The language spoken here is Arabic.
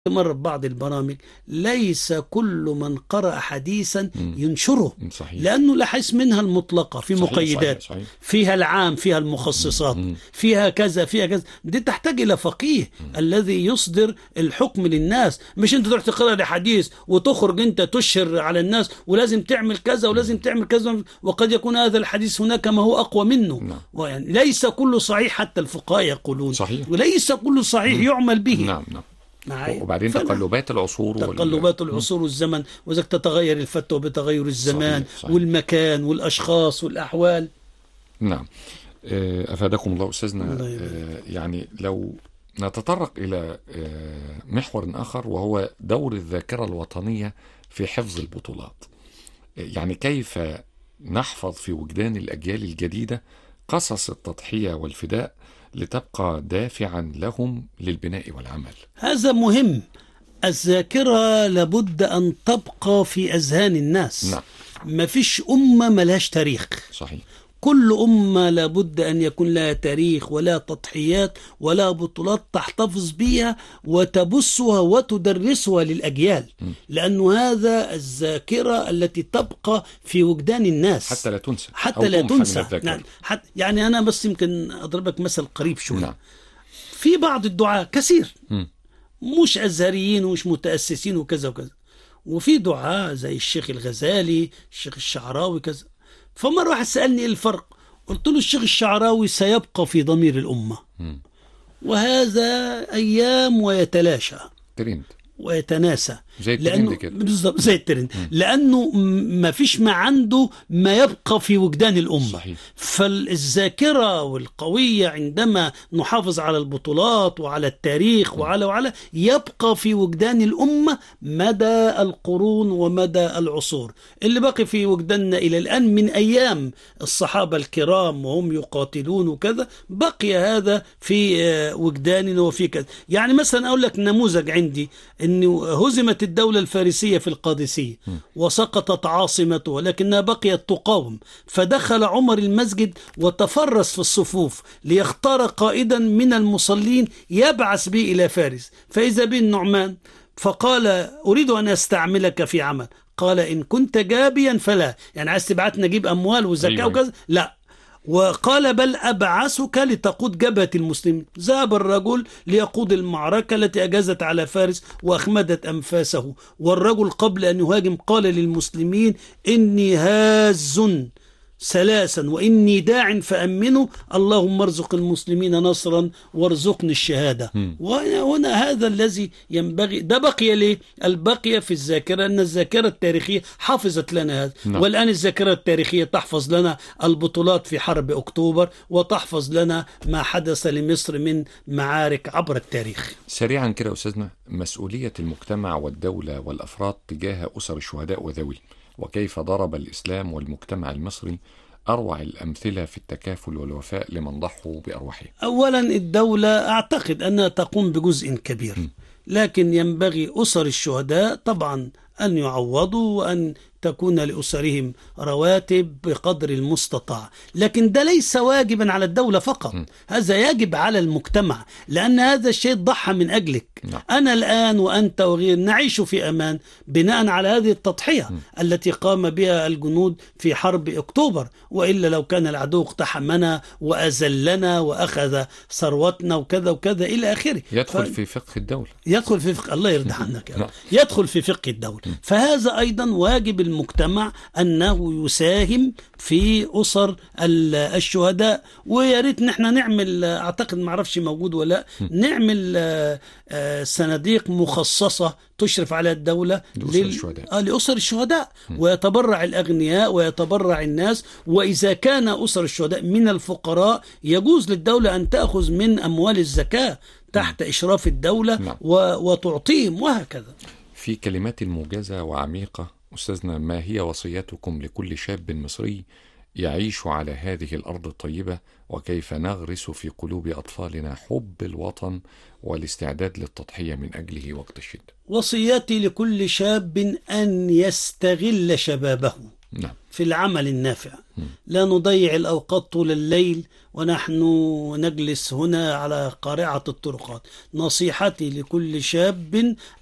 مرة بعض البرامج ليس كل من قرأ حديثا ينشره، صحيح. لأنه لحس منها المطلقة في صحيح مقيدات، صحيح. فيها العام، فيها المخصصات، فيها كذا فيها كذا. دي تحتاج إلى فقيه الذي يصدر الحكم للناس، مش أنت تروح تقرأ لحديث وتخرج أنت تشهر على الناس ولازم تعمل كذا ولازم تعمل كذا، وقد يكون هذا الحديث هناك ما هو أقوى منه. يعني ليس كل صحيح، حتى الفقهاء يقولون صحيح. وليس كل صحيح يعمل به. نعم. وبعدين تقلبات العصور والزمن، وإذا تتغير الفتوى بتغير الزمان. صحيح. والمكان والأشخاص والأحوال. نعم. أفادكم الله أستاذنا. يعني لو نتطرق إلى محور آخر، وهو دور الذاكرة الوطنية في حفظ البطولات. يعني كيف نحفظ في وجدان الأجيال الجديدة قصص التضحية والفداء لتبقى دافعا لهم للبناء والعمل. هذا مهم. الذاكرة لابد أن تبقى في أذهان الناس. نعم. ما فيش أمة ملهاش تاريخ. صحيح. كل أمة لابد أن يكون لها تاريخ ولا تضحيات ولا بطولات تحتفظ بها وتبثها وتدرسها للأجيال، لأنه هذا الذاكرة التي تبقى في وجدان الناس حتى لا تنسى. نعم. يعني أنا بس يمكن أضربك مثل قريب شوية. نعم. في بعض الدعاة كثير مش أزهريين ومش متأسسين وكذا وكذا، وفي دعاة زي الشيخ الغزالي، الشيخ الشعراوي كذا. فمرة واحد سألني الفرق، قلت له الشيخ الشعراوي سيبقى في ضمير الأمة، وهذا أيام ويتلاشى ترند ويتناسى زي الترند كده. بالضبط زي الترند، لأنه ما فيش ما عنده ما يبقى في وجدان الأمة. صحيح. فالذاكرة والقوية عندما نحافظ على البطولات وعلى التاريخ وعلى يبقى في وجدان الأمة مدى القرون ومدى العصور. اللي باقي في وجداننا إلى الآن من أيام الصحابة الكرام وهم يقاتلون وكذا، بقي هذا في وجداننا وفي كذا. يعني مثلا أقول لك نموذج عندي، أنه هزمت الدولة الفارسية في القادسية وسقطت عاصمته، ولكنها بقيت تقاوم. فدخل عمر المسجد وتفرس في الصفوف ليختار قائدا من المصلين يبعث به إلى فارس، فإذا به النعمان فقال أريد أن أستعملك في عمل. قال إن كنت جابيا فلا، يعني عايز تبعتنا نجيب أموال وزكاة وكذا؟ لا. وقال بل أبعثك لتقود جبهة المسلمين. ذهب الرجل ليقود المعركة التي أجازت على فارس وأخمدت أنفاسه، والرجل قبل أن يهاجم قال للمسلمين إني هاز ثلاثا وإني داع فأمنوا، اللهم ارزق المسلمين نصرا وارزقني الشهادة. وهنا هذا الذي ينبغي. ده بقي ليه؟ البقية في الذاكرة أن الذاكرة التاريخية حافظت لنا هذا. والآن الذاكرة التاريخية تحفظ لنا البطولات في حرب أكتوبر، وتحفظ لنا ما حدث لمصر من معارك عبر التاريخ. سريعا كده أستاذنا، مسؤولية المجتمع والدولة والأفراد تجاه أسر الشهداء وذوي، وكيف ضرب الإسلام والمجتمع المصري أروع الأمثلة في التكافل والوفاء لمن ضحوا بأرواحهم. أولا الدولة أعتقد أنها تقوم بجزء كبير، لكن ينبغي أسر الشهداء طبعا أن يعوضوا وأن تكون لأسرهم رواتب بقدر المستطاع، لكن ده ليس واجبا على الدولة فقط. هذا يجب على المجتمع، لأن هذا الشيء ضحى من أجلك. أنا الآن وأنت وغير نعيش في أمان بناء على هذه التضحية التي قام بها الجنود في حرب أكتوبر، وإلا لو كان العدو اقتحمنا وأذلنا وأخذ ثروتنا وكذا وكذا إلى آخره. يدخل في فقه الدولة. يدخل في فقه، الله يرضى عنك يدخل في فقه الدولة. فهذا أيضا واجب المجتمع أنه يساهم في أسر الشهداء. ويا ريت نحن نعمل، أعتقد ما اعرفش موجود ولا نعمل صناديق مخصصة تشرف على الدولة لأسر الشهداء، ويتبرع الأغنياء ويتبرع الناس. وإذا كان أسر الشهداء من الفقراء يجوز للدولة أن تأخذ من أموال الزكاة تحت إشراف الدولة وتعطيهم وهكذا. في كلمات موجزة وعميقة أستاذنا، ما هي وصيتكم لكل شاب مصري يعيش على هذه الأرض الطيبة، وكيف نغرس في قلوب أطفالنا حب الوطن والاستعداد للتضحية من أجله وقت الشدة؟ وصيتي لكل شاب أن يستغل شبابه نعم. في العمل النافع. لا نضيع الأوقات طول الليل ونحن نجلس هنا على قارعة الطرقات. نصيحتي لكل شاب